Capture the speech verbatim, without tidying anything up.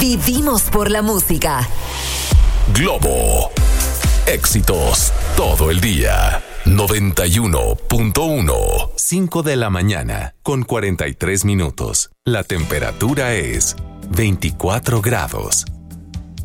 Vivimos por la música. Globo. Éxitos todo el día. noventa y uno punto uno. cinco de la mañana con cuarenta y tres minutos. La temperatura es veinticuatro grados.